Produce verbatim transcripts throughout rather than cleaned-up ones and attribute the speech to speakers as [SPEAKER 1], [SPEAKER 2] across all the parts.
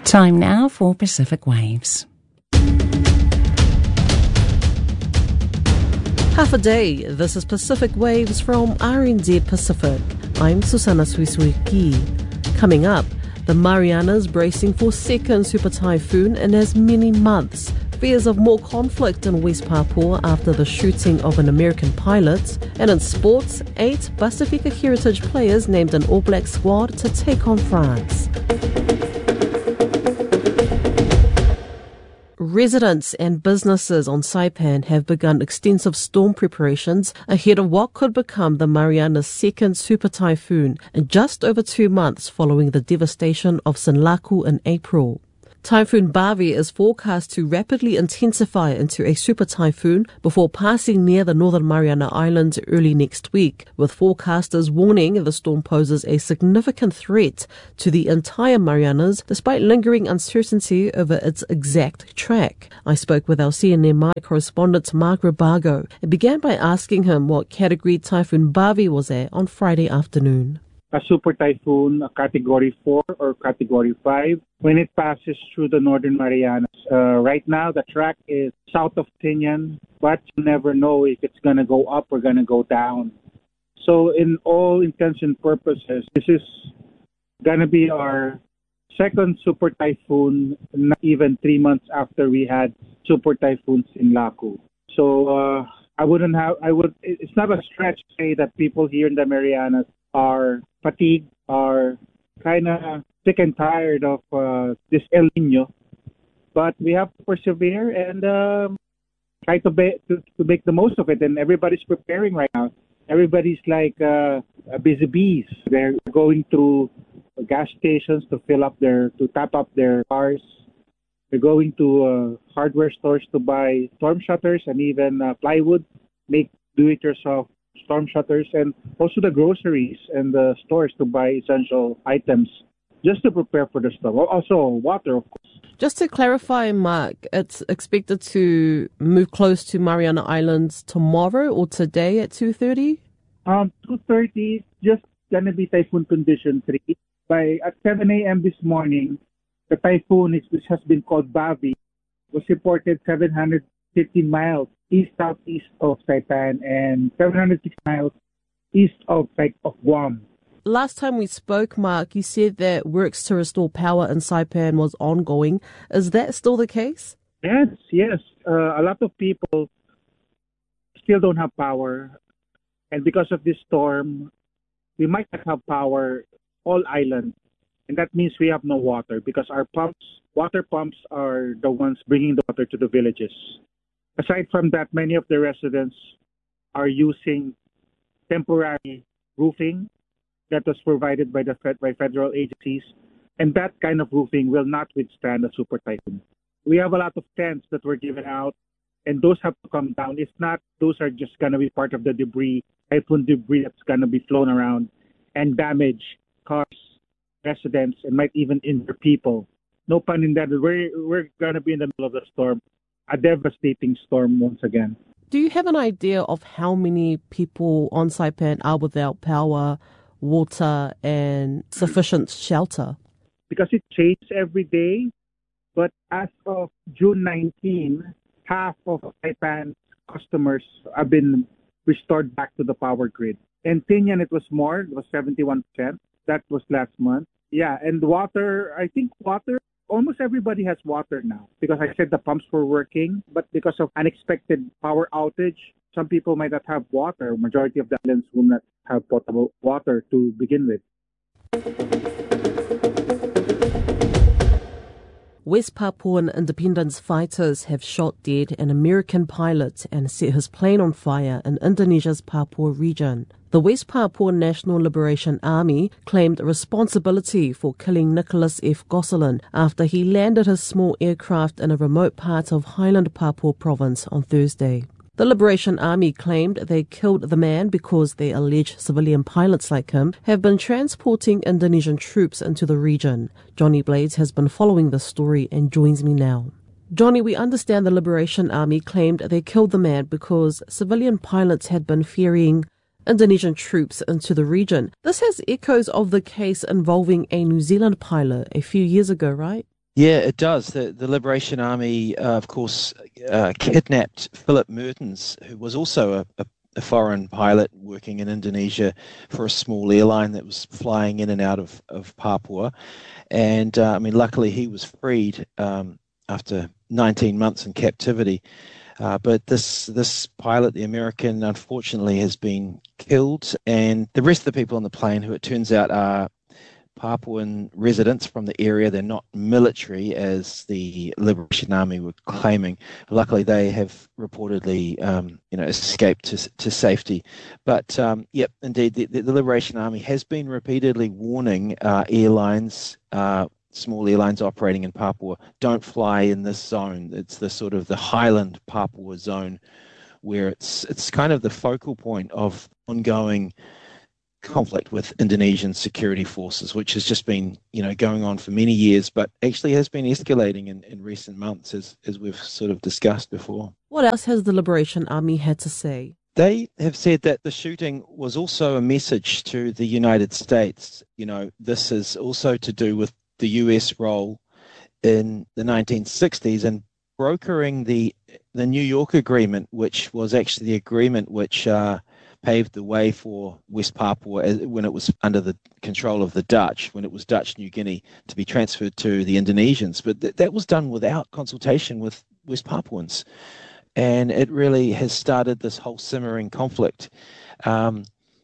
[SPEAKER 1] Time now for Pacific Waves.
[SPEAKER 2] Half a day, this is Pacific Waves from R N Z Pacific. I'm Susana Suisuiki. Coming up, the Marianas bracing for second super typhoon in as many months. Fears of more conflict in West Papua after the shooting of an American pilot. And in sports, eight Pasifika Heritage players named an All Black squad to take on France. Residents and businesses on Saipan have begun extensive storm preparations ahead of what could become the Marianas' second super typhoon in just over two months following the devastation of Sinlaku in April. Typhoon Bavi is forecast to rapidly intensify into a super typhoon before passing near the Northern Mariana Islands early next week, with forecasters warning the storm poses a significant threat to the entire Marianas despite lingering uncertainty over its exact track. I spoke with our C N N Mai correspondent Mark Rabago and began by asking him what category Typhoon Bavi was at on Friday afternoon.
[SPEAKER 3] A super typhoon, a category four or category five, when it passes through the Northern Marianas. Uh, right now, the track is south of Tinian, but you never know if it's going to go up or going to go down. So in all intents and purposes, this is going to be our second super typhoon, not even three months after we had super typhoons in Laku. So uh, I wouldn't have, I would, it's not a stretch to say that people here in the Marianas are fatigued, are kind of sick and tired of uh, this El Nino. But we have to persevere and um, try to, be, to to make the most of it. And everybody's preparing right now. Everybody's like uh, busy bees. They're going through gas stations to fill up their, to tap up their cars. They're going to uh, hardware stores to buy storm shutters and even uh, plywood, make do-it-yourself storm shutters, and also the groceries and the stores to buy essential items just to prepare for the storm. Also water, of course.
[SPEAKER 2] Just to clarify, Mark, it's expected to move close to Mariana Islands tomorrow or today at two thirty?
[SPEAKER 3] Um, two thirty, just going to be typhoon condition three. By at seven a.m. this morning, the typhoon, which has been called Bavi, was reported seven hundred fifteen miles east-southeast of Saipan and seven hundred six miles east of, of Guam.
[SPEAKER 2] Last time we spoke, Mark, you said that works to restore power in Saipan was ongoing. Is that still the case?
[SPEAKER 3] Yes, yes. Uh, a lot of people still don't have power. And because of this storm, we might not have power all island. And that means we have no water because our pumps, water pumps are the ones bringing the water to the villages. Aside from that, many of the residents are using temporary roofing that was provided by the fed, by federal agencies, and that kind of roofing will not withstand a super typhoon. We have a lot of tents that were given out, and those have to come down. If not, those are just going to be part of the debris, typhoon debris that's going to be flown around and damage cars, residents, and might even injure people. No pun intended. We're, we're going to be in the middle of the storm. A devastating storm once again.
[SPEAKER 2] Do you have an idea of how many people on Saipan are without power, water, and sufficient shelter?
[SPEAKER 3] Because it changes every day, but as of June nineteenth, half of Saipan's customers have been restored back to the power grid. In Tinian, it was more, it was seventy-one percent. That was last month. Yeah, and water, I think water, almost everybody has water now because I said the pumps were working, but because of unexpected power outage, some people might not have water. Majority of the islands will not have potable water to begin with.
[SPEAKER 2] West Papuan independence fighters have shot dead an American pilot and set his plane on fire in Indonesia's Papua region. The West Papua National Liberation Army claimed responsibility for killing Nicholas F. Gosselin after he landed his small aircraft in a remote part of Highland Papua province on Thursday. The Liberation Army claimed they killed the man because they allege civilian pilots like him have been transporting Indonesian troops into the region. Johnny Blades has been following the story and joins me now. Johnny, we understand the Liberation Army claimed they killed the man because civilian pilots had been ferrying Indonesian troops into the region. This has echoes of the case involving a New Zealand pilot a few years ago, right?
[SPEAKER 4] Yeah, it does. The, the Liberation Army, uh, of course, uh, kidnapped Philip Mertens, who was also a, a, a foreign pilot working in Indonesia for a small airline that was flying in and out of, of Papua. And, uh, I mean, luckily he was freed um, after nineteen months in captivity. Uh, but this this pilot, the American, unfortunately has been killed. And the rest of the people on the plane, who it turns out are Papuan residents from the area. They're not military, as the Liberation Army were claiming. Luckily, they have reportedly, um, you know, escaped to to safety. But um, yep, indeed, the, the Liberation Army has been repeatedly warning uh, airlines, uh, small airlines operating in Papua, don't fly in this zone. It's the sort of the highland Papua zone, where it's it's kind of the focal point of ongoing conflict with Indonesian security forces, which has just been, you know, going on for many years, but actually has been escalating in, in recent months, as, as we've sort of discussed before.
[SPEAKER 2] What else has the Liberation Army had to say?
[SPEAKER 4] They have said that the shooting was also a message to the United States. You know, this is also to do with the U S role in the nineteen sixties and brokering the the New York Agreement, which was actually the agreement which uh, paved the way for West Papua when it was under the control of the Dutch, when it was Dutch New Guinea, to be transferred to the Indonesians. But th- that was done without consultation with West Papuans. And it really has started this whole simmering conflict. Um,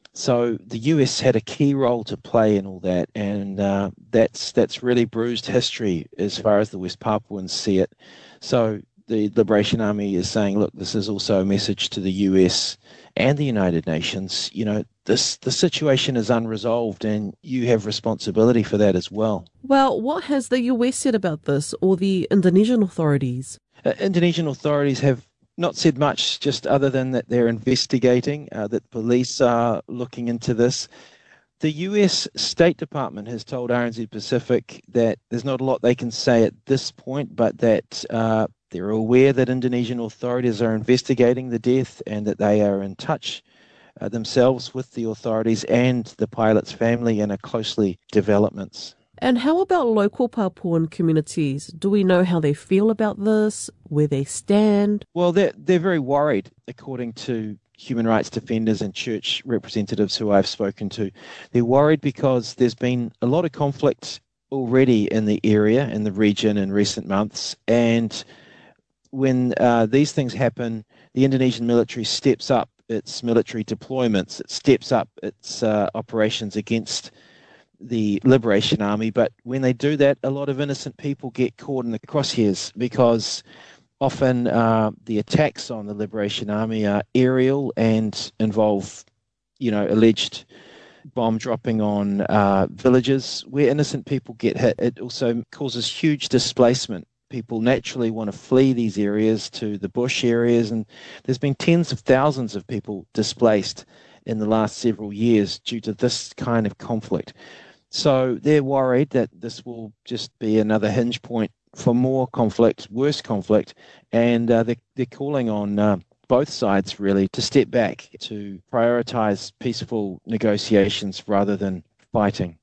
[SPEAKER 4] so the U S had a key role to play in all that, and uh, that's that's really bruised history as far as the West Papuans see it. So the Liberation Army is saying, look, this is also a message to the U S and the United Nations. You know, this the situation is unresolved, and you have responsibility for that as well.
[SPEAKER 2] Well, what has the U S said about this, or the Indonesian authorities?
[SPEAKER 4] Uh, Indonesian authorities have not said much, just other than that they're investigating, uh, that police are looking into this. The U S State Department has told R N Z Pacific that there's not a lot they can say at this point, but that uh, they're aware that Indonesian authorities are investigating the death and that they are in touch uh, themselves with the authorities and the pilot's family and are closely developments.
[SPEAKER 2] And how about local Papuan communities? Do we know how they feel about this, where they stand?
[SPEAKER 4] Well, they're, they're very worried, according to human rights defenders and church representatives who I've spoken to. They're worried because there's been a lot of conflict already in the area, in the region in recent months. And when uh, these things happen, the Indonesian military steps up its military deployments. It steps up its uh, operations against the Liberation Army. But when they do that, a lot of innocent people get caught in the crosshairs, because often uh, the attacks on the Liberation Army are aerial and involve, you know, alleged bomb dropping on uh, villages where innocent people get hit. It also causes huge displacement. People naturally want to flee these areas to the bush areas, and there's been tens of thousands of people displaced in the last several years due to this kind of conflict. So they're worried that this will just be another hinge point for more conflict, worse conflict, and uh, they're, they're calling on uh, both sides really to step back, to prioritize peaceful negotiations rather than fighting.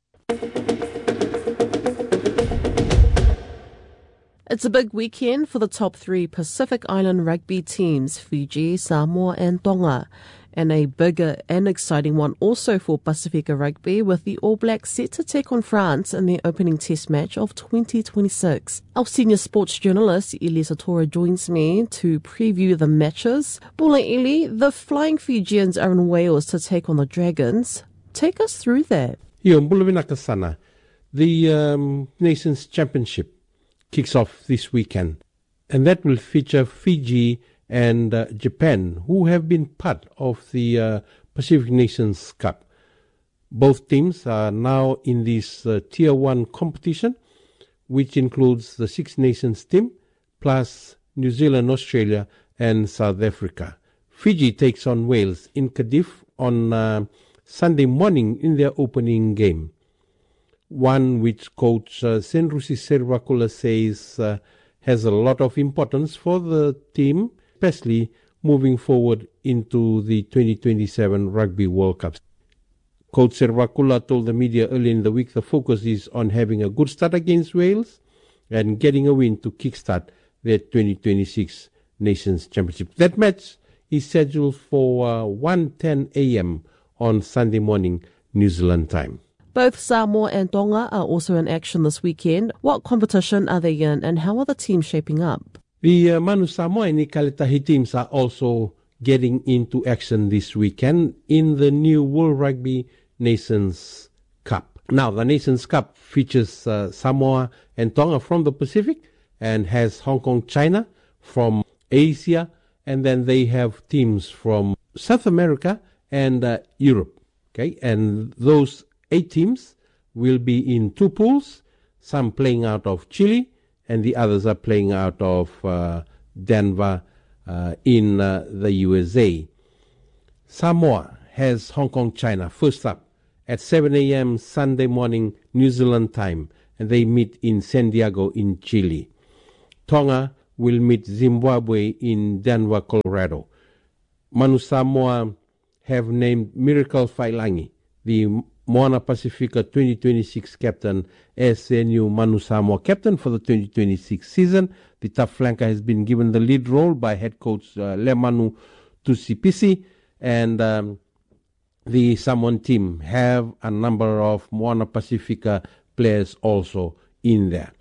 [SPEAKER 2] It's a big weekend for the top three Pacific Island rugby teams, Fiji, Samoa and Tonga. And a bigger and exciting one also for Pacifica Rugby, with the All Blacks set to take on France in their opening test match of twenty twenty-six. Our senior sports journalist, Elisa Tora, joins me to preview the matches. Bula Eli, the Flying Fijians are in Wales to take on the Dragons. Take us through that.
[SPEAKER 5] Yeah, Bula the um, Nations Championship kicks off this weekend, and that will feature Fiji and uh, Japan, who have been part of the uh, Pacific Nations Cup. Both teams are now in this uh, Tier one competition, which includes the Six Nations team, plus New Zealand, Australia, and South Africa. Fiji takes on Wales in Cardiff on uh, Sunday morning in their opening game, one which coach uh, Senrusi Servakula says uh, has a lot of importance for the team, especially moving forward into the twenty twenty-seven Rugby World Cup. Coach Servakula told the media early in the week the focus is on having a good start against Wales and getting a win to kickstart their twenty twenty-six Nations Championship. That match is scheduled for uh, one ten a.m. on Sunday morning, New Zealand time.
[SPEAKER 2] Both Samoa and Tonga are also in action this weekend. What competition are they in and how are the teams shaping up?
[SPEAKER 5] The uh, Manu Samoa and Nikaletahi teams are also getting into action this weekend in the new World Rugby Nations Cup. Now, the Nations Cup features uh, Samoa and Tonga from the Pacific and has Hong Kong, China from Asia, and then they have teams from South America and uh, Europe. Okay, and those eight teams will be in two pools, some playing out of Chile, and the others are playing out of uh, Denver uh, in uh, the U S A. Samoa has Hong Kong, China first up at seven a.m. Sunday morning, New Zealand time, and they meet in San Diego in Chile. Tonga will meet Zimbabwe in Denver, Colorado. Manu Samoa have named Miracle Failangi, the Moana Pacifica twenty twenty-six captain, as their new Manu Samoa captain for the twenty twenty-six season. The tough flanker has been given the lead role by head coach uh, Lemanu Tusipisi, and um, the Samoan team have a number of Moana Pacifica players also in there.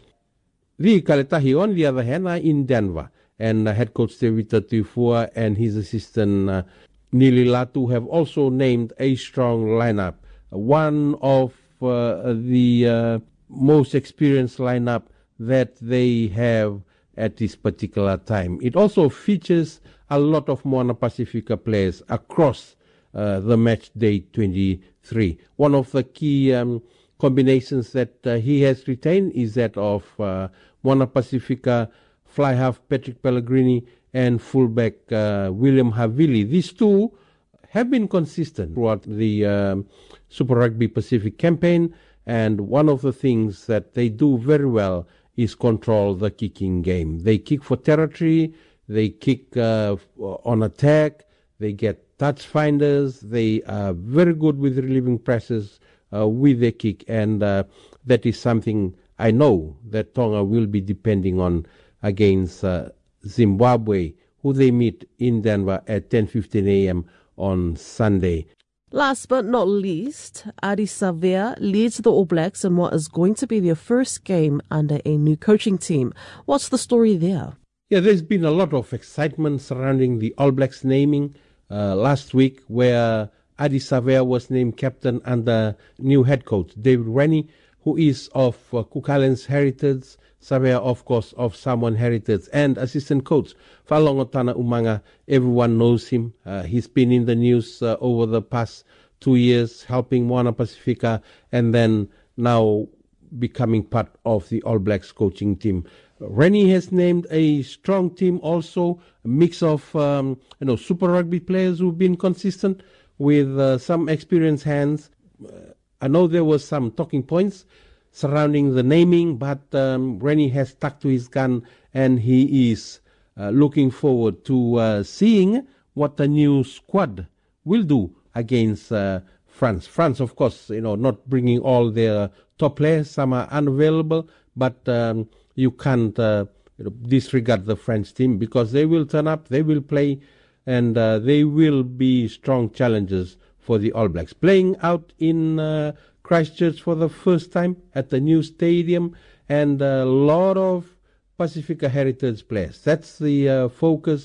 [SPEAKER 5] The Kaletahi, on the other hand, are in Denver, and uh, head coach Tevita Tuifua and his assistant uh, Nili Latu have also named a strong lineup. One of uh, the uh, most experienced lineup that they have at this particular time. It also features a lot of Moana Pacifica players across uh, the match day twenty-three. One of the key um, combinations that uh, he has retained is that of uh, Moana Pacifica fly half Patrick Pellegrini and fullback uh, William Havili. These two have been consistent throughout the um, Super Rugby Pacific campaign, and one of the things that they do very well is control the kicking game. They kick for territory, they kick uh, on attack, they get touch finders, they are very good with relieving presses uh, with their kick, and uh, that is something I know that Tonga will be depending on against uh, Zimbabwe, who they meet in Denver at ten fifteen a.m. on Sunday.
[SPEAKER 2] Last but not least, Ardie Savea leads the All Blacks in what is going to be their first game under a new coaching team. What's the story there?
[SPEAKER 5] Yeah, there's been a lot of excitement surrounding the All Blacks naming uh, last week, where Ardie Savea was named captain under new head coach David Rennie, who is of uh, Cook Islands heritage, Savea, of course, of Samoan heritage, and assistant coach Falongotana Umanga. Everyone knows him. Uh, he's been in the news uh, over the past two years, helping Moana Pacifica, and then now becoming part of the All Blacks coaching team. Rennie has named a strong team also, a mix of um, you know Super Rugby players who've been consistent with uh, some experienced hands. Uh, I know there was some talking points surrounding the naming, but um, Rennie has stuck to his gun, and he is uh, looking forward to uh, seeing what the new squad will do against uh, France. France, of course, you know, not bringing all their top players. Some are unavailable, but um, you can't uh, you know, disregard the French team, because they will turn up, they will play, and uh, they will be strong challengers for the All Blacks. Playing out in uh, Christchurch for the first time at the new stadium, and a lot of Pacifica heritage players. That's the uh, focus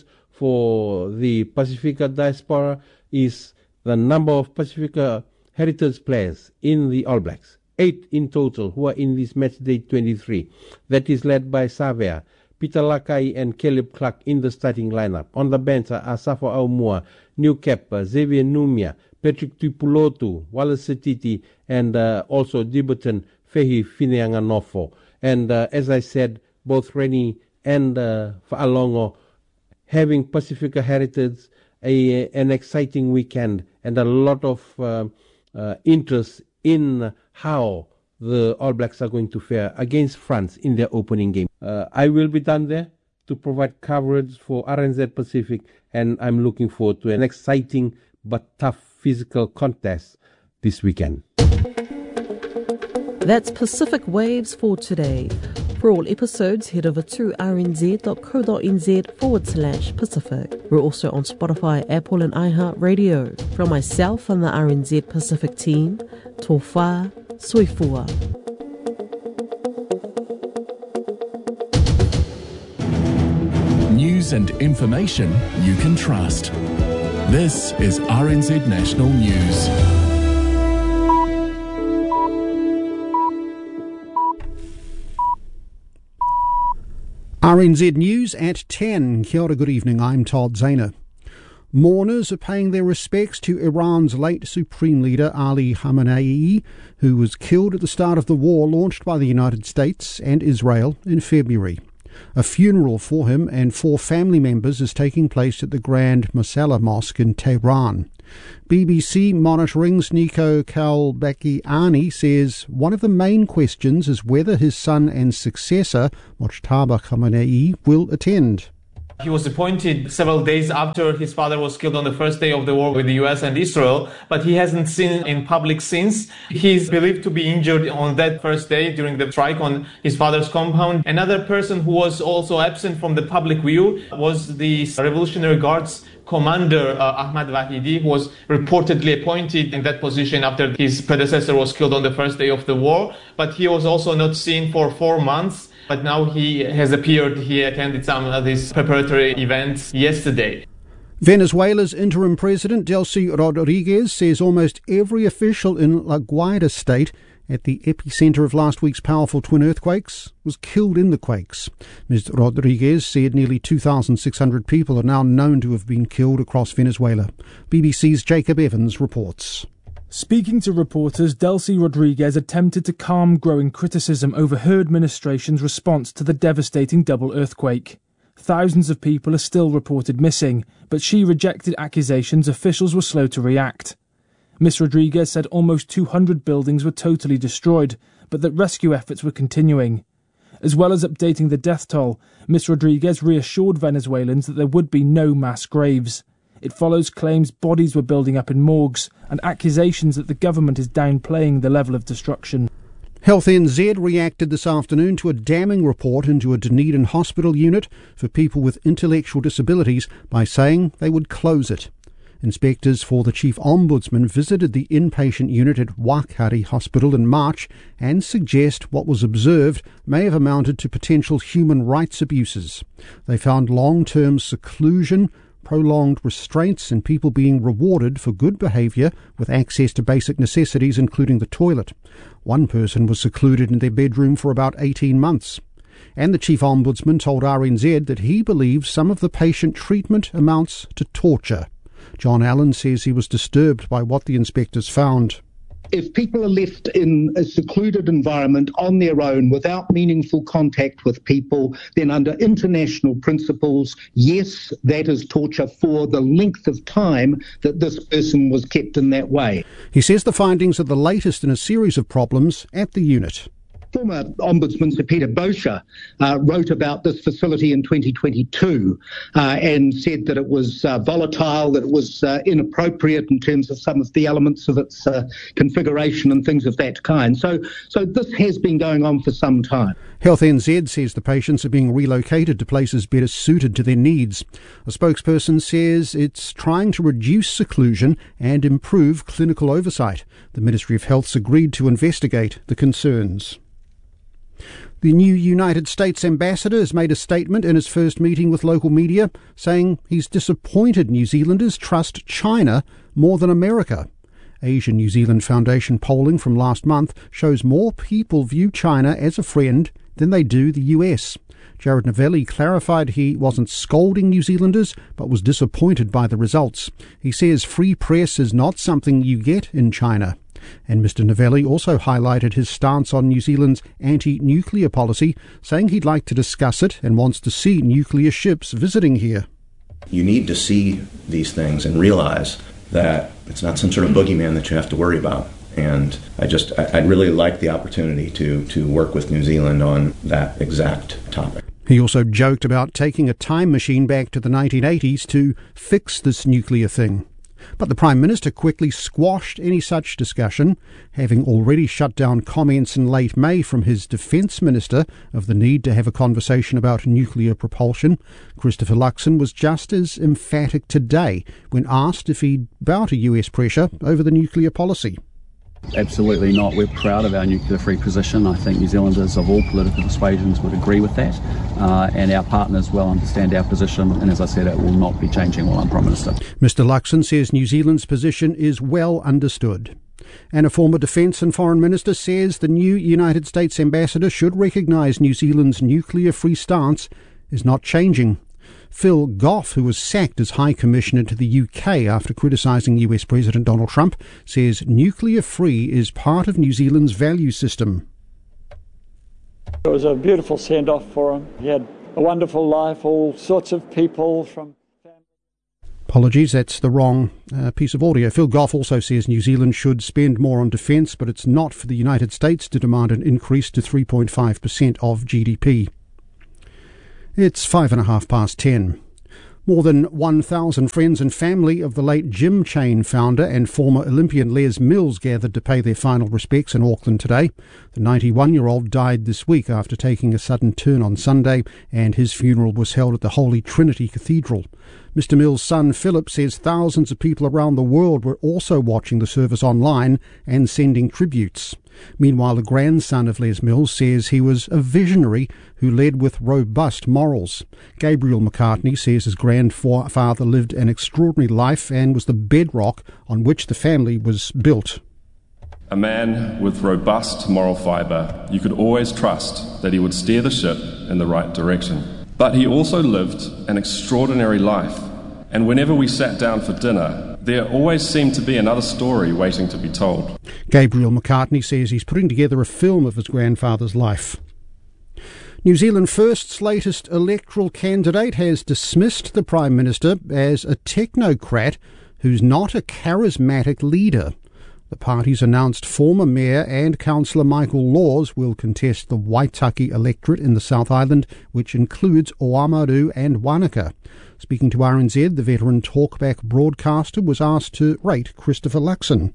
[SPEAKER 5] for the Pacifica diaspora, is the number of Pacifica heritage players in the All Blacks. Eight in total who are in this match day twenty-three. That is led by Savea, Peter Lakai and Caleb Clark in the starting lineup. On the bench are Asafo Aumua, New Cap, Xavier Numia, Patrick Tuipulotu, Wallace Setiti, and uh, also Diberton Fehi Fineanganofo. And uh, as I said, both Rennie and uh, Fa'alongo having Pacifica heritage, a, an exciting weekend, and a lot of uh, uh, interest in how the All Blacks are going to fare against France in their opening game. Uh, I will be down there to provide coverage for R N Z Pacific, and I'm looking forward to an exciting but tough physical contest this weekend.
[SPEAKER 2] That's Pacific Waves for today. For all episodes, head over to rnz.co.nz forward slash Pacific. We're also on Spotify, Apple and iHeartRadio. From myself and the R N Z Pacific team, tō whā, soifua.
[SPEAKER 6] News and information you can trust. This is R N Z National News.
[SPEAKER 7] R N Z News at ten. Kia ora, good evening. I'm Todd Zahner. Mourners are paying their respects to Iran's late Supreme Leader Ali Khamenei, who was killed at the start of the war launched by the United States and Israel in February. A funeral for him and four family members is taking place at the Grand Mosalla Mosque in Tehran. B B C Monitoring's Nico Kalbakiani says one of the main questions is whether his son and successor, Mojtaba Khamenei, will attend.
[SPEAKER 8] He was appointed several days after his father was killed on the first day of the war with the U S and Israel, but he hasn't seen in public since. He's believed to be injured on that first day during the strike on his father's compound. Another person who was also absent from the public view was the Revolutionary Guards Commander uh, Ahmad Vahidi, who was reportedly appointed in that position after his predecessor was killed on the first day of the war, but he was also not seen for four months. But now he has appeared. He attended some of these preparatory events yesterday.
[SPEAKER 7] Venezuela's interim president, Delcy Rodriguez, says almost every official in La Guaira state, at the epicenter of last week's powerful twin earthquakes, was killed in the quakes. Miz Rodriguez said nearly two thousand six hundred people are now known to have been killed across Venezuela. B B C's Jacob Evans reports.
[SPEAKER 9] Speaking to reporters, Delcy Rodriguez attempted to calm growing criticism over her administration's response to the devastating double earthquake. Thousands of people are still reported missing, but she rejected accusations officials were slow to react. Miss Rodriguez said almost two hundred buildings were totally destroyed, but that rescue efforts were continuing. As well as updating the death toll, Miss Rodriguez reassured Venezuelans that there would be no mass graves. It follows claims bodies were building up in morgues and accusations that the government is downplaying the level of destruction.
[SPEAKER 7] Health N Z reacted this afternoon to a damning report into a Dunedin hospital unit for people with intellectual disabilities by saying they would close it. Inspectors for the Chief Ombudsman visited the inpatient unit at Wakari Hospital in March and suggest what was observed may have amounted to potential human rights abuses. They found long-term seclusion, prolonged restraints and people being rewarded for good behaviour with access to basic necessities including the toilet. One person was secluded in their bedroom for about eighteen months. And the Chief Ombudsman told R N Z that he believes some of the patient treatment amounts to torture. John Allen says he was disturbed by what the inspectors found.
[SPEAKER 10] If people are left in a secluded environment on their own without meaningful contact with people, then under international principles, yes, that is torture for the length of time that this person was kept in that way.
[SPEAKER 7] He says the findings are the latest in a series of problems at the unit.
[SPEAKER 10] Former Ombudsman Sir Peter Bosher uh, wrote about this facility in twenty twenty-two uh, and said that it was uh, volatile, that it was uh, inappropriate in terms of some of the elements of its uh, configuration and things of that kind. So, so this has been going on for some time.
[SPEAKER 7] Health N Z says the patients are being relocated to places better suited to their needs. A spokesperson says it's trying to reduce seclusion and improve clinical oversight. The Ministry of Health's agreed to investigate the concerns. The new United States ambassador has made a statement in his first meeting with local media, saying he's disappointed New Zealanders trust China more than America. Asia New Zealand Foundation polling from last month shows more people view China as a friend than they do the U S. Jared Novelli clarified he wasn't scolding New Zealanders, but was disappointed by the results. He says free press is not something you get in China. And Mister Novelli also highlighted his stance on New Zealand's anti-nuclear policy, saying he'd like to discuss it and wants to see nuclear ships visiting here.
[SPEAKER 11] You need to see these things and realize that it's not some sort of boogeyman that you have to worry about. And I just, I'd really like the opportunity to, to work with New Zealand on that exact topic.
[SPEAKER 7] He also joked about taking a time machine back to the nineteen eighties to fix this nuclear thing. But the Prime Minister quickly squashed any such discussion, having already shut down comments in late May from his Defence Minister of the need to have a conversation about nuclear propulsion. Christopher Luxon was just as emphatic today when asked if he'd bow to U S pressure over the nuclear policy.
[SPEAKER 12] Absolutely not. We're proud of our nuclear-free position. I think New Zealanders of all political persuasions would agree with that, uh, and our partners well understand our position, and as I said, it will not be changing while I'm Prime Minister.
[SPEAKER 7] Mister Luxon says New Zealand's position is well understood. And a former Defence and Foreign Minister says the new United States Ambassador should recognise New Zealand's nuclear-free stance is not changing. Phil Goff, who was sacked as High Commissioner to the U K after criticising U S President Donald Trump, says nuclear-free is part of New Zealand's value system.
[SPEAKER 13] It was a beautiful send-off for him. He had a wonderful life, all sorts of people from...
[SPEAKER 7] Apologies, that's the wrong uh, piece of audio. Phil Goff also says New Zealand should spend more on defence, but it's not for the United States to demand an increase to three point five percent of G D P. It's five and a half past ten. More than one thousand friends and family of the late gym chain founder and former Olympian Les Mills gathered to pay their final respects in Auckland today. The ninety-one-year-old died this week after taking a sudden turn on Sunday, and his funeral was held at the Holy Trinity Cathedral. Mister Mills' son Philip says thousands of people around the world were also watching the service online and sending tributes. Meanwhile, the grandson of Les Mills says he was a visionary who led with robust morals. Gabriel McCartney says his grandfather lived an extraordinary life and was the bedrock on which the family was built.
[SPEAKER 14] A man with robust moral fibre, you could always trust that he would steer the ship in the right direction. But he also lived an extraordinary life, and whenever we sat down for dinner, there always seemed to be another story waiting to be told.
[SPEAKER 7] Gabriel McCartney says he's putting together a film of his grandfather's life. New Zealand First's latest electoral candidate has dismissed the Prime Minister as a technocrat who's not a charismatic leader. The party's announced former Mayor and Councillor Michael Laws will contest the Waitaki electorate in the South Island, which includes Oamaru and Wanaka. Speaking to R N Z, the veteran talkback broadcaster was asked to rate Christopher Luxon.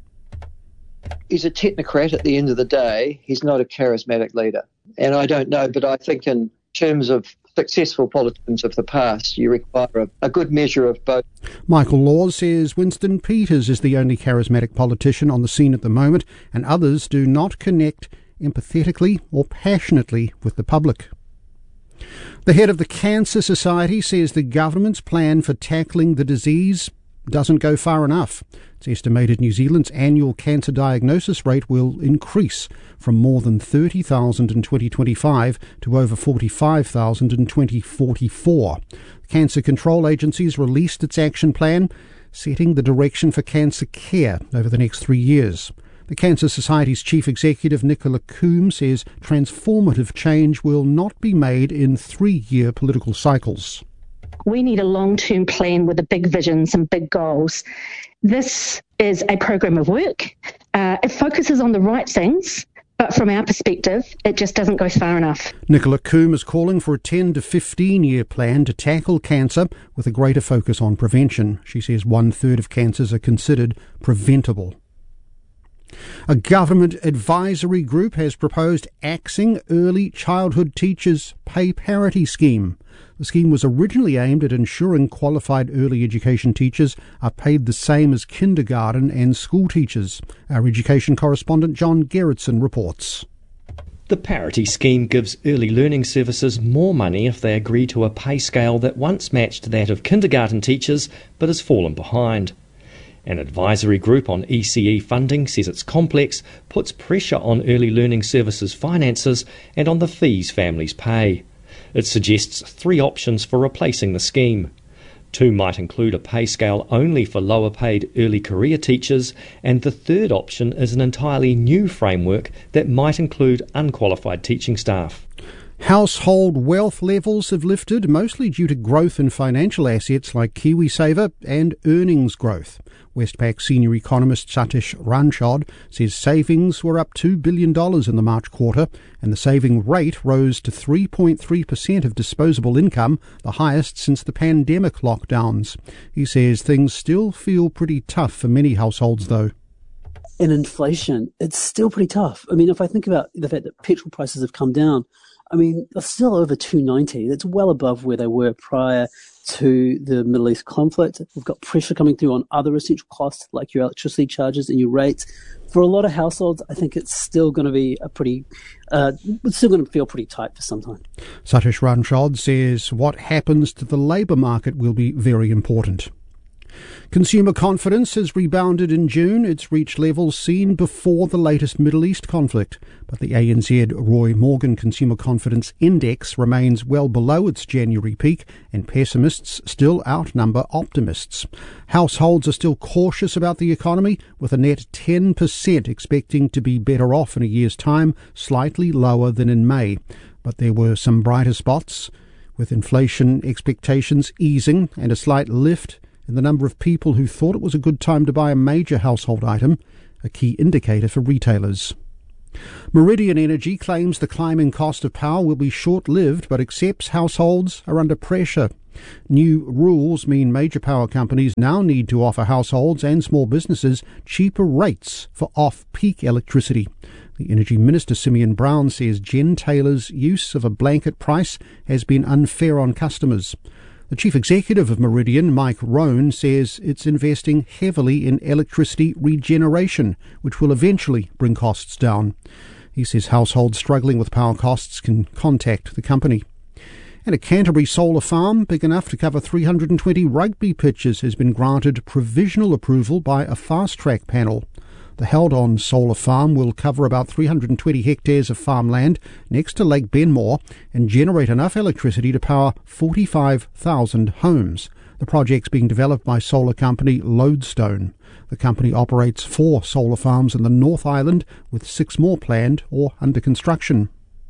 [SPEAKER 15] He's a technocrat at the end of the day. He's not a charismatic leader. And I don't know, but I think in terms of successful politicians of the past, you require a, a good measure of both.
[SPEAKER 7] Michael Laws says Winston Peters is the only charismatic politician on the scene at the moment, and others do not connect empathetically or passionately with the public. The head of the Cancer Society says the government's plan for tackling the disease doesn't go far enough. It's estimated New Zealand's annual cancer diagnosis rate will increase from more than thirty thousand in twenty twenty-five to over forty-five thousand in twenty forty-four. The Cancer Control Agency's released its action plan, setting the direction for cancer care over the next three years. The Cancer Society's chief executive, Nicola Coombe, says transformative change will not be made in three-year political cycles.
[SPEAKER 16] We need a long-term plan with a big vision, some big goals. This is a program of work. Uh, it focuses on the right things, but from our perspective, it just doesn't go far enough.
[SPEAKER 7] Nicola Coombe is calling for a ten to fifteen year plan to tackle cancer with a greater focus on prevention. She says one-third of cancers are considered preventable. A government advisory group has proposed axing early childhood teachers' pay parity scheme. The scheme was originally aimed at ensuring qualified early education teachers are paid the same as kindergarten and school teachers. Our education correspondent John Gerritsen reports.
[SPEAKER 17] The parity scheme gives early learning services more money if they agree to a pay scale that once matched that of kindergarten teachers but has fallen behind. An advisory group on E C E funding says it's complex, puts pressure on early learning services finances and on the fees families pay. It suggests three options for replacing the scheme. Two might include a pay scale only for lower paid early career teachers, and the third option is an entirely new framework that might include unqualified teaching staff.
[SPEAKER 7] Household wealth levels have lifted, mostly due to growth in financial assets like KiwiSaver and earnings growth. Westpac senior economist Satish Ranchod says savings were up two billion dollars in the March quarter, and the saving rate rose to three point three percent of disposable income, the highest since the pandemic lockdowns. He says things still feel pretty tough for many households, though.
[SPEAKER 18] And inflation, it's still pretty tough. I mean, if I think about the fact that petrol prices have come down, I mean, they're still over two ninety. That's well above where they were prior to the Middle East conflict. We've got pressure coming through on other essential costs like your electricity charges and your rates. For a lot of households, I think it's still going to be a pretty, uh, it's still going to feel pretty tight for some time.
[SPEAKER 7] Satish Ranchod says what happens to the labour market will be very important. Consumer confidence has rebounded in June. It's reached levels seen before the latest Middle East conflict. But the A N Z Roy Morgan Consumer Confidence Index remains well below its January peak, and pessimists still outnumber optimists. Households are still cautious about the economy, with a net ten percent expecting to be better off in a year's time, slightly lower than in May. But there were some brighter spots, with inflation expectations easing and a slight lift in the number of people who thought it was a good time to buy a major household item, a key indicator for retailers. Meridian Energy claims the climbing cost of power will be short-lived, but accepts households are under pressure. New rules mean major power companies now need to offer households and small businesses cheaper rates for off-peak electricity. The Energy Minister, Simeon Brown, says Jen Taylor's use of a blanket price has been unfair on customers. The chief executive of Meridian, Mike Rohn, says it's investing heavily in electricity regeneration, which will eventually bring costs down. He says households struggling with power costs can contact the company. And a Canterbury solar farm big enough to cover three hundred twenty rugby pitches has been granted provisional approval by a fast-track panel. The Haldon solar farm will cover about three hundred twenty hectares of farmland next to Lake Benmore and generate enough electricity to power forty-five thousand homes. The project's being developed by solar company Lodestone. The company operates four solar farms in the North Island, with six more planned or under construction.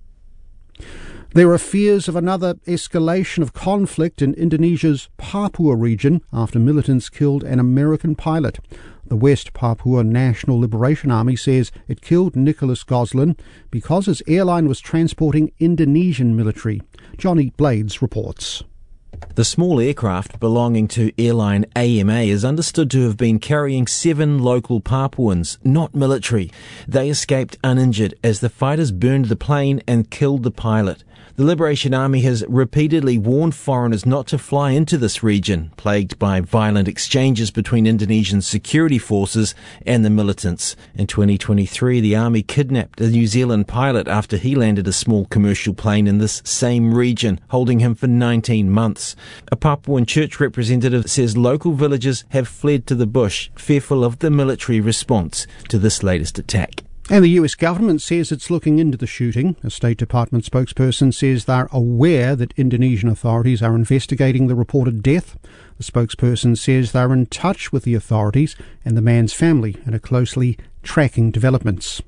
[SPEAKER 7] There are fears of another escalation of conflict in Indonesia's Papua region after militants killed an American pilot. The West Papua National Liberation Army says it killed Nicholas Goslin because his airline was transporting Indonesian military. Johnny Blades reports.
[SPEAKER 4] The small aircraft belonging to airline A M A is understood to have been carrying seven local Papuans, not military. They escaped uninjured as the fighters burned the plane and killed the pilot. The Liberation Army has repeatedly warned foreigners not to fly into this region, plagued by violent exchanges between Indonesian security forces and the militants. In twenty twenty-three, the army kidnapped a New Zealand pilot after he landed a small commercial plane in this same region, holding him for nineteen months. A Papuan church representative says local villagers have fled to the bush, fearful of the military response to this latest attack.
[SPEAKER 7] And the U S government says it's looking into the shooting. A State Department spokesperson says they're aware that Indonesian authorities are investigating the reported death. The spokesperson says they're in touch with the authorities and the man's family and are closely tracking developments.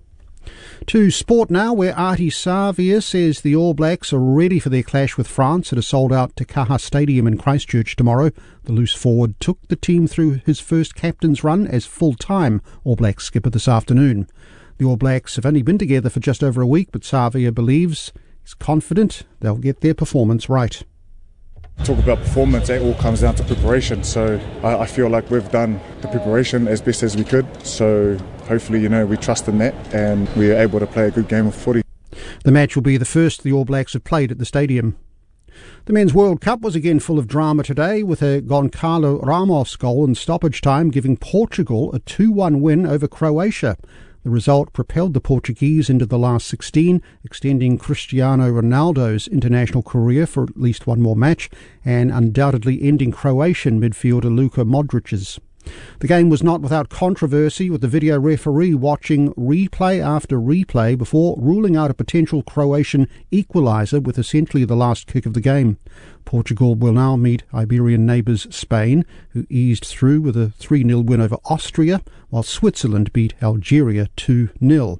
[SPEAKER 7] To sport now, where Artie Savia says the All Blacks are ready for their clash with France at a sold-out Te Kaha Stadium in Christchurch tomorrow. The loose forward took the team through his first captain's run as full-time All Blacks skipper this afternoon. The All Blacks have only been together for just over a week, but Savia believes he's confident they'll get their performance right.
[SPEAKER 19] Talk about performance, it all comes down to preparation. So I, I feel like we've done the preparation as best as we could. So hopefully, you know, we trust in that and we are able to play a good game of footy.
[SPEAKER 7] The match will be the first the All Blacks have played at the stadium. The Men's World Cup was again full of drama today, with a Goncalo Ramos goal in stoppage time giving Portugal a two one win over Croatia. The result propelled the Portuguese into the last sixteen, extending Cristiano Ronaldo's international career for at least one more match, and undoubtedly ending Croatian midfielder Luka Modric's. The game was not without controversy, with the video referee watching replay after replay before ruling out a potential Croatian equaliser with essentially the last kick of the game. Portugal will now meet Iberian neighbours Spain, who eased through with a three nil win over Austria, while Switzerland beat Algeria two nil.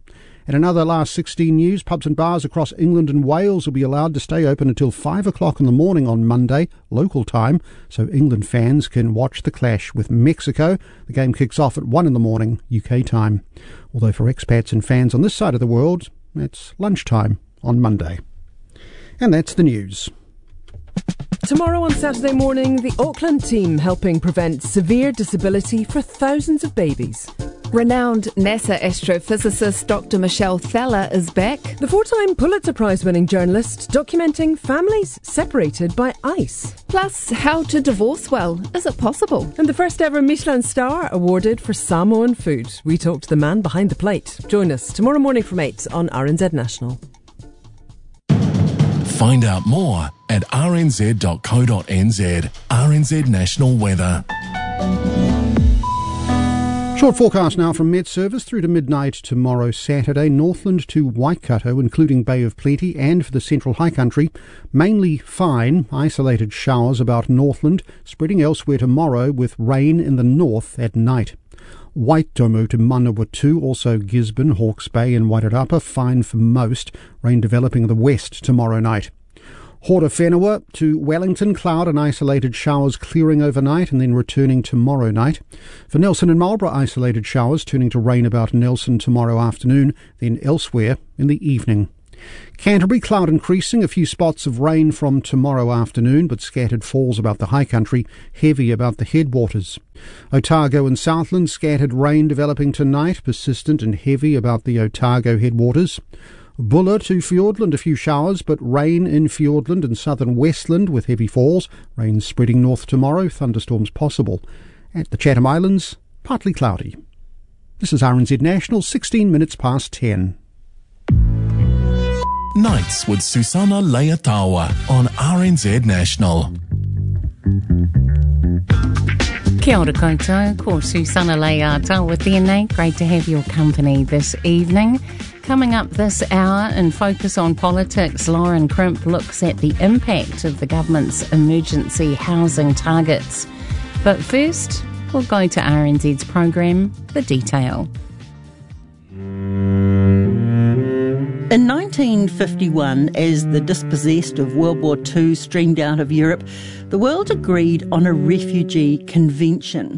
[SPEAKER 7] And another last sixteen news, pubs and bars across England and Wales will be allowed to stay open until five o'clock in the morning on Monday, local time, so England fans can watch the clash with Mexico. The game kicks off at one in the morning, U K time. Although for expats and fans on this side of the world, it's lunchtime on Monday. And that's the news.
[SPEAKER 20] Tomorrow on Saturday morning, the Auckland team helping prevent severe disability for thousands of babies.
[SPEAKER 21] Renowned NASA astrophysicist Doctor Michelle Thaler is back.
[SPEAKER 20] The four-time Pulitzer Prize-winning journalist documenting families separated by ice.
[SPEAKER 21] Plus, how to divorce well. Is it possible?
[SPEAKER 20] And the first ever Michelin star awarded for Samoan food. We talk to the man behind the plate. Join us tomorrow morning from eight on R N Z National.
[SPEAKER 6] Find out more at r n z dot co dot n z. R N Z National Weather.
[SPEAKER 7] Short forecast now from Met Service through to midnight tomorrow Saturday. Northland to Waikato, including Bay of Plenty, and for the central high country, mainly fine, isolated showers about Northland, spreading elsewhere tomorrow with rain in the north at night. Waitomo to Manawatu, also Gisborne, Hawke's Bay and Wairarapa, fine for most, rain developing in the west tomorrow night. Horowhenua to Wellington, cloud and isolated showers clearing overnight and then returning tomorrow night. For Nelson and Marlborough, isolated showers turning to rain about Nelson tomorrow afternoon, then elsewhere in the evening. Canterbury, cloud increasing, a few spots of rain from tomorrow afternoon, but scattered falls about the high country, heavy about the headwaters. Otago and Southland, scattered rain developing tonight, persistent and heavy about the Otago headwaters. Buller to Fiordland, a few showers, but rain in Fiordland and southern Westland with heavy falls. Rain spreading north tomorrow, thunderstorms possible. At the Chatham Islands, partly cloudy. This is R N Z National, sixteen minutes past ten.
[SPEAKER 6] Nights with Susana Leatawa on R N Z National.
[SPEAKER 1] Kia ora koutou, ko Susana Leatawa with tēnei. Great to have your company this evening. Coming up this hour in Focus on Politics, Lauren Crimp looks at the impact of the government's emergency housing targets. But first, we'll go to R N Z's program, The Detail.
[SPEAKER 22] In nineteen fifty-one, as the dispossessed of World War Two streamed out of Europe, the world agreed on a refugee convention.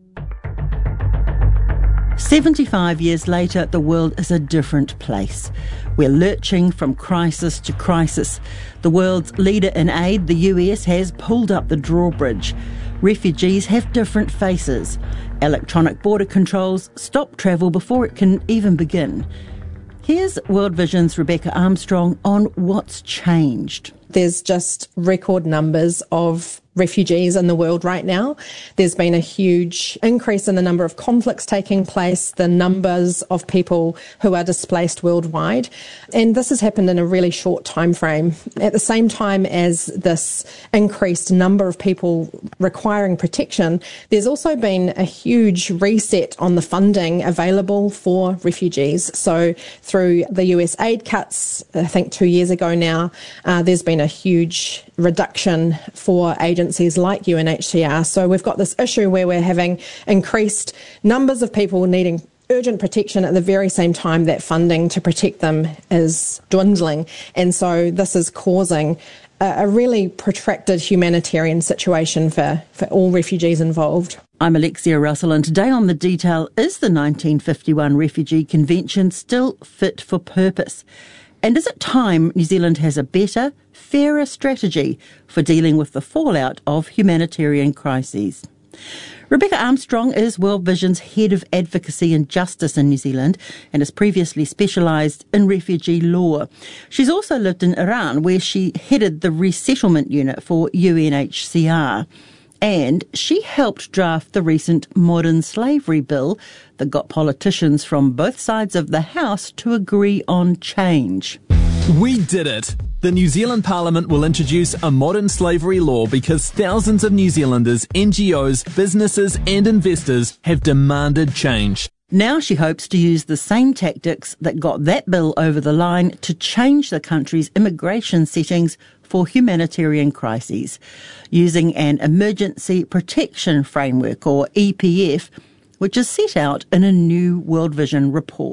[SPEAKER 22] seventy-five years later, the world is a different place. We're lurching from crisis to crisis. The world's leader in aid, the U S, has pulled up the drawbridge. Refugees have different faces. Electronic border controls stop travel before it can even begin. Here's World Vision's Rebecca Armstrong on what's changed.
[SPEAKER 23] There's just record numbers of refugees in the world right now. There's been a huge increase in the number of conflicts taking place, the numbers of people who are displaced worldwide. And this has happened in a really short time frame. At the same time as this increased number of people requiring protection, there's also been a huge reset on the funding available for refugees. So through the U S aid cuts, I think two years ago now, uh, there's been a huge reduction for agencies like U N H C R. So we've got this issue where we're having increased numbers of people needing urgent protection at the very same time that funding to protect them is dwindling. And so this is causing a, a really protracted humanitarian situation for, for all refugees involved.
[SPEAKER 22] I'm Alexia Russell, and today on The Detail, is the nineteen fifty-one Refugee Convention still fit for purpose? And is it time New Zealand has a better, fairer strategy for dealing with the fallout of humanitarian crises? Rebecca Armstrong is World Vision's Head of Advocacy and Justice in New Zealand and has previously specialised in refugee law. She's also lived in Iran, where she headed the resettlement unit for U N H C R. And she helped draft the recent modern slavery bill that got politicians from both sides of the House to agree on change.
[SPEAKER 24] We did it! The New Zealand Parliament will introduce a modern slavery law because thousands of New Zealanders, N G Os, businesses and investors have demanded change.
[SPEAKER 22] Now she hopes to use the same tactics that got that bill over the line to change the country's immigration settings for humanitarian crises, using an Emergency Protection Framework, or E P F, which is set out in a new World Vision report.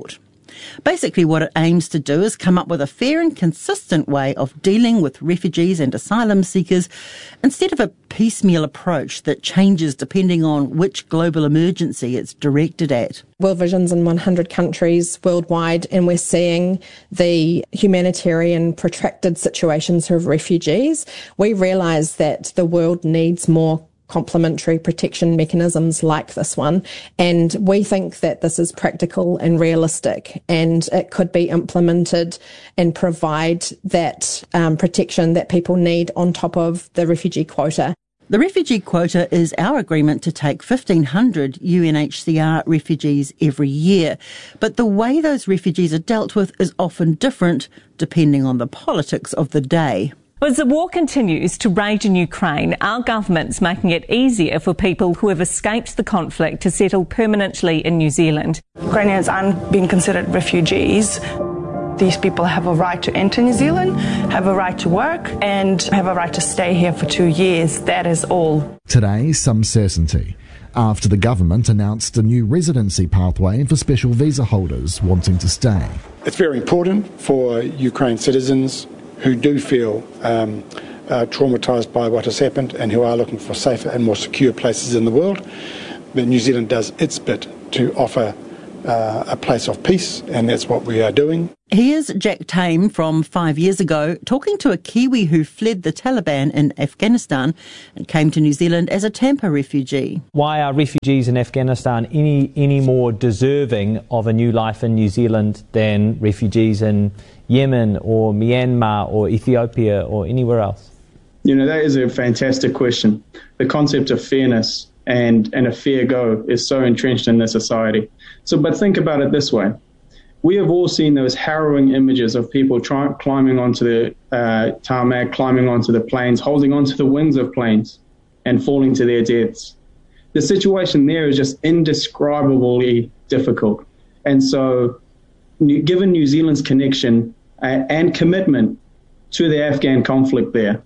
[SPEAKER 22] Basically, what it aims to do is come up with a fair and consistent way of dealing with refugees and asylum seekers instead of a piecemeal approach that changes depending on which global emergency it's directed at.
[SPEAKER 23] World Vision's in one hundred countries worldwide, and we're seeing the humanitarian protracted situations of refugees. We realise that the world needs more complementary protection mechanisms like this one, and we think that this is practical and realistic, and it could be implemented and provide that um, protection that people need on top of the refugee quota.
[SPEAKER 22] The refugee quota is our agreement to take fifteen hundred U N H C R refugees every year. But the way those refugees are dealt with is often different depending on the politics of the day.
[SPEAKER 2] As the war continues to rage in Ukraine, our government's making it easier for people who have escaped the conflict to settle permanently in New Zealand.
[SPEAKER 3] Ukrainians aren't being considered refugees. These people have a right to enter New Zealand, have a right to work, and have a right to stay here for two years. That is all.
[SPEAKER 5] Today, some certainty, after the government announced a new residency pathway for special visa holders wanting to stay.
[SPEAKER 8] It's very important for Ukraine citizens who do feel um, uh, traumatised by what has happened and who are looking for safer and more secure places in the world, that New Zealand does its bit to offer uh, a place of peace, and that's what we are doing.
[SPEAKER 22] Here's Jack Tame from five years ago talking to a Kiwi who fled the Taliban in Afghanistan and came to New Zealand as a Tampa refugee.
[SPEAKER 25] Why are refugees in Afghanistan any, any more deserving of a new life in New Zealand than refugees in Yemen or Myanmar or Ethiopia or anywhere else?
[SPEAKER 26] You know, that is a fantastic question. The concept of fairness and, and a fair go is so entrenched in this society. So, but think about it this way. We have all seen those harrowing images of people try, climbing onto the uh, tarmac, climbing onto the planes, holding onto the wings of planes and falling to their deaths. The situation there is just indescribably difficult. And so given New Zealand's connection uh, and commitment to the Afghan conflict there,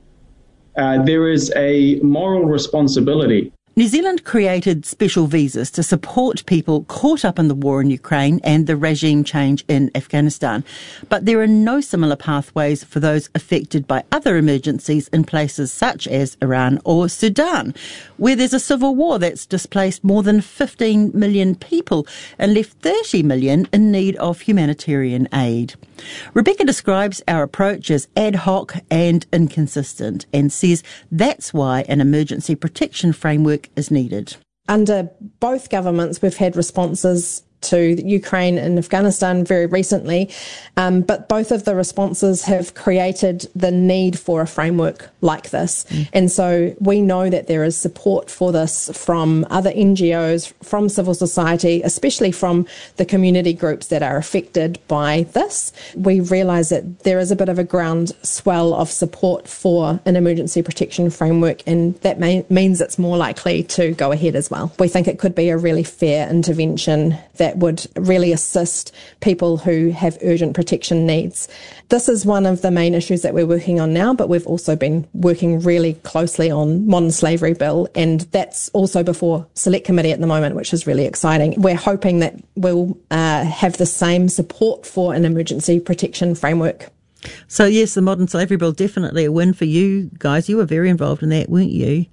[SPEAKER 26] uh, there is a moral responsibility.
[SPEAKER 22] New Zealand created special visas to support people caught up in the war in Ukraine and the regime change in Afghanistan. But there are no similar pathways for those affected by other emergencies in places such as Iran or Sudan, where there's a civil war that's displaced more than fifteen million people and left thirty million in need of humanitarian aid. Rebecca describes our approach as ad hoc and inconsistent and says that's why an emergency protection framework is needed.
[SPEAKER 23] Under both governments, we've had responses to Ukraine and Afghanistan very recently, um, but both of the responses have created the need for a framework like this. Mm. And so we know that there is support for this from other N G Os, from civil society, especially from the community groups that are affected by this. We realise that there is a bit of a groundswell of support for an emergency protection framework, and that may, means it's more likely to go ahead as well. We think it could be a really fair intervention that would really assist people who have urgent protection needs. This is one of the main issues that we're working on now, but we've also been working really closely on modern slavery bill, and that's also before select committee at the moment, which is really exciting. We're hoping that we'll uh, have the same support for an emergency protection framework.
[SPEAKER 22] So yes, the modern slavery bill, definitely a win for you guys. You were very involved in that, weren't you?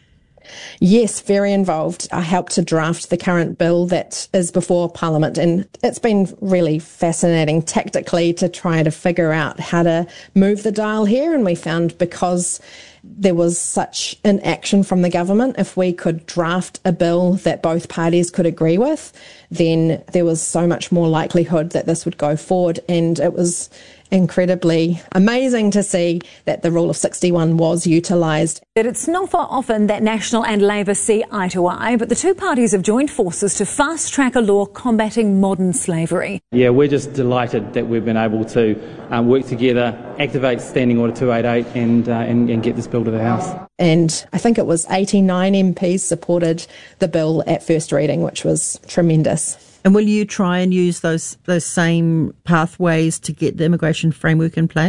[SPEAKER 23] Yes, very involved. I helped to draft the current bill that is before Parliament, and it's been really fascinating tactically to try to figure out how to move the dial here. And we found because there was such inaction from the government, if we could draft a bill that both parties could agree with, then there was so much more likelihood that this would go forward. And it was incredibly amazing to see that the rule of sixty-one was utilised.
[SPEAKER 27] That it's not for often that National and Labour see eye to eye, but the two parties have joined forces to fast-track a law combating modern slavery.
[SPEAKER 25] Yeah, we're just delighted that we've been able to um, work together, activate Standing Order two eighty-eight and, uh, and, and get this bill to the House.
[SPEAKER 23] And I think it was eighty-nine M Ps supported the bill at first reading, which was tremendous.
[SPEAKER 22] And will you try and use those those same pathways to get the immigration framework in place?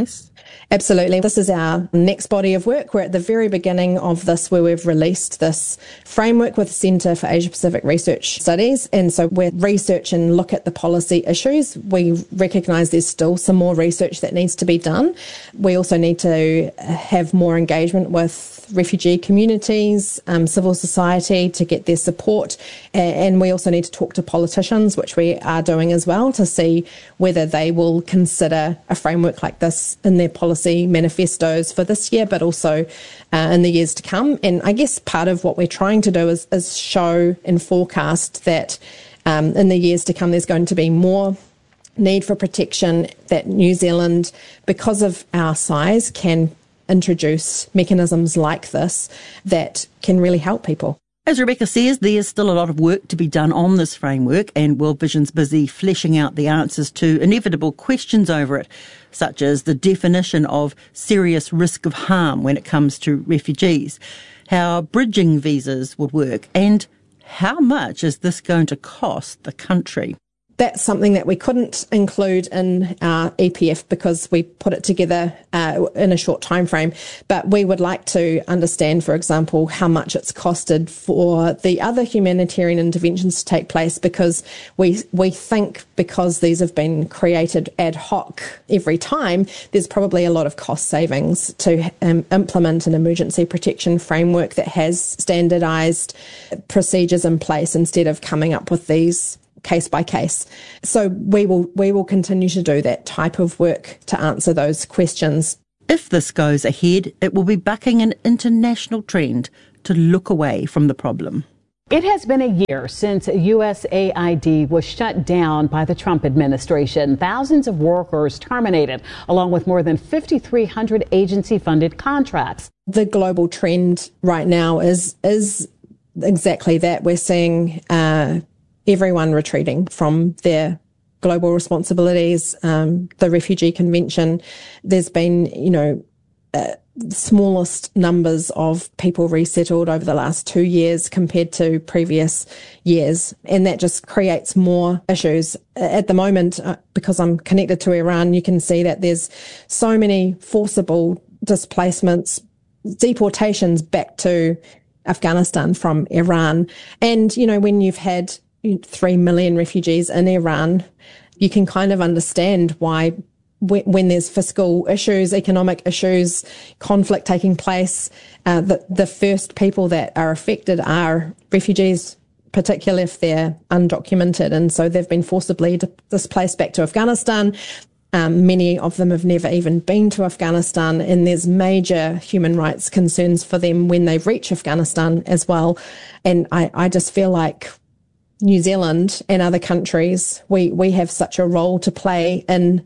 [SPEAKER 23] Absolutely. This is our next body of work. We're at the very beginning of this, where we've released this framework with the Centre for Asia Pacific Research Studies. And so we're research and look at the policy issues. We recognise there's still some more research that needs to be done. We also need to have more engagement with refugee communities, um, civil society, to get their support. And we also need to talk to politicians, which we are doing as well, to see whether they will consider a framework like this in their policy manifestos for this year, but also uh, in the years to come. And I guess part of what we're trying to do is, is show and forecast that um, in the years to come there's going to be more need for protection, that New Zealand, because of our size, can introduce mechanisms like this that can really help people.
[SPEAKER 22] As Rebecca says, there's still a lot of work to be done on this framework, and World Vision's busy fleshing out the answers to inevitable questions over it, such as the definition of serious risk of harm when it comes to refugees, how bridging visas would work, and how much is this going to cost the country.
[SPEAKER 23] That's something that we couldn't include in our E P F because we put it together uh, in a short time frame. But we would like to understand, for example, how much it's costed for the other humanitarian interventions to take place, because we we think because these have been created ad hoc every time, there's probably a lot of cost savings to um, implement an emergency protection framework that has standardised procedures in place instead of coming up with these case by case. So we will we will continue to do that type of work to answer those questions.
[SPEAKER 22] If this goes ahead, it will be bucking an international trend to look away from the problem.
[SPEAKER 9] It has been a year since U S A I D was shut down by the Trump administration. Thousands of workers terminated, along with more than five thousand three hundred agency-funded contracts.
[SPEAKER 23] The global trend right now is is exactly that. We're seeing uh, everyone retreating from their global responsibilities. Um, the Refugee Convention, there's been, you know, uh, smallest numbers of people resettled over the last two years compared to previous years. And that just creates more issues. At the moment, uh, because I'm connected to Iran, you can see that there's so many forcible displacements, deportations back to Afghanistan from Iran. And, you know, when you've had three million refugees in Iran, you can kind of understand why when, when there's fiscal issues, economic issues, conflict taking place, uh, the, the first people that are affected are refugees, particularly if they're undocumented. And so they've been forcibly di- displaced back to Afghanistan. Um, many of them have never even been to Afghanistan, and there's major human rights concerns for them when they reach Afghanistan as well. And I, I just feel like New Zealand and other countries, we, we have such a role to play in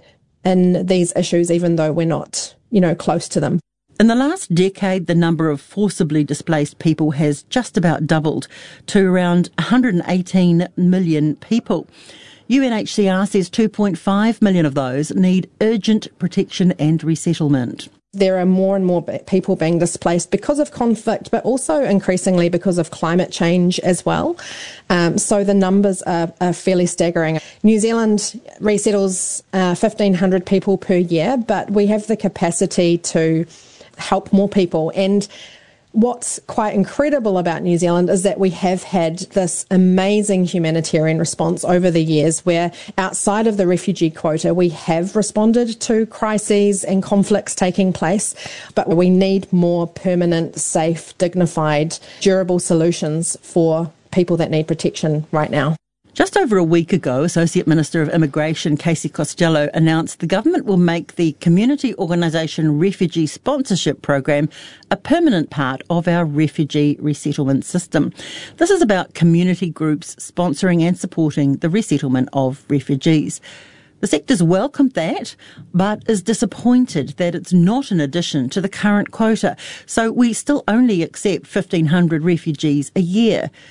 [SPEAKER 23] in these issues, even though we're not, you know, close to them.
[SPEAKER 22] In the last decade, the number of forcibly displaced people has just about doubled to around one hundred eighteen million people. U N H C R says two point five million of those need urgent protection and resettlement.
[SPEAKER 23] There are more and more people being displaced because of conflict, but also increasingly because of climate change as well. Um, so the numbers are, are fairly staggering. New Zealand resettles uh, fifteen hundred people per year, but we have the capacity to help more people. And what's quite incredible about New Zealand is that we have had this amazing humanitarian response over the years where outside of the refugee quota, we have responded to crises and conflicts taking place, but we need more permanent, safe, dignified, durable solutions for people that need protection right now.
[SPEAKER 22] Just over a week ago, Associate Minister of Immigration Casey Costello announced the government will make the community organisation refugee sponsorship program a permanent part of our refugee resettlement system. This is about community groups sponsoring and supporting the resettlement of refugees. The sector's welcomed that, but is disappointed that it's not in addition to the current quota. So we still only accept fifteen hundred refugees a year.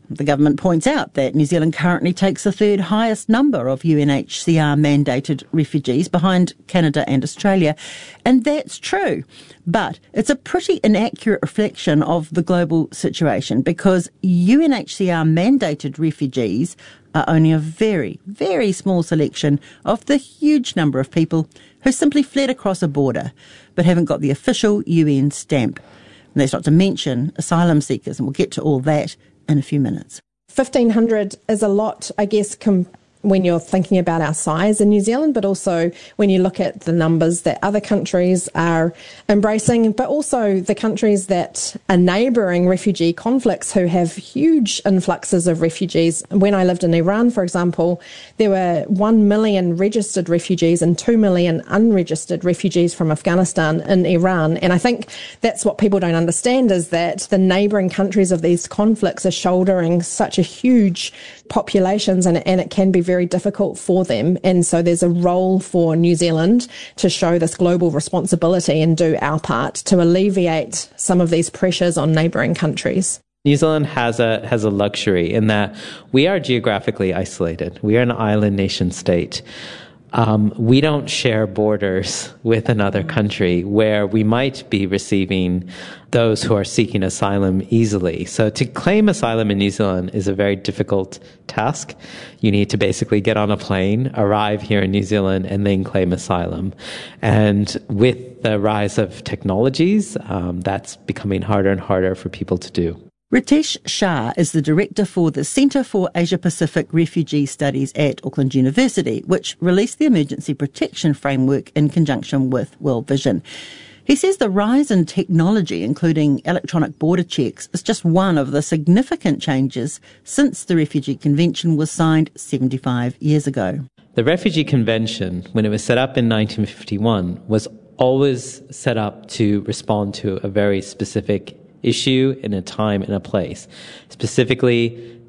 [SPEAKER 22] The government points out that New Zealand currently takes the third highest number of U N H C R-mandated refugees behind Canada and Australia, and that's true. But it's a pretty inaccurate reflection of the global situation because U N H C R-mandated refugees are only a very, very small selection of the huge number of people who simply fled across a border but haven't got the official U N stamp. And that's not to mention asylum seekers, and we'll get to all that in a few minutes.
[SPEAKER 23] fifteen hundred is a lot, I guess, com- when you're thinking about our size in New Zealand, but also when you look at the numbers that other countries are embracing, but also the countries that are neighbouring refugee conflicts who have huge influxes of refugees. When I lived in Iran, for example, there were one million registered refugees and two million unregistered refugees from Afghanistan in Iran. And I think that's what people don't understand, is that the neighbouring countries of these conflicts are shouldering such a huge populations, and, and it can be very difficult for them. And so there's a role for New Zealand to show this global responsibility and do our part to alleviate some of these pressures on neighbouring countries.
[SPEAKER 10] New Zealand has a has a luxury in that we are geographically isolated. We are an island nation state. Um, we don't share borders with another country where we might be receiving those who are seeking asylum easily. So to claim asylum in New Zealand is a very difficult task. You need to basically get on a plane, arrive here in New Zealand, and then claim asylum. And with the rise of technologies, um, that's becoming harder and harder for people to do.
[SPEAKER 22] Ritesh Shah is the director for the Centre for Asia-Pacific Refugee Studies at Auckland University, which released the Emergency Protection Framework in conjunction with World Vision. He says the rise in technology, including electronic border checks, is just one of the significant changes since the Refugee Convention was signed seventy-five years ago.
[SPEAKER 10] The Refugee Convention, when it was set up in nineteen fifty-one, was always set up to respond to a very specific issue in a time and a place. Specifically,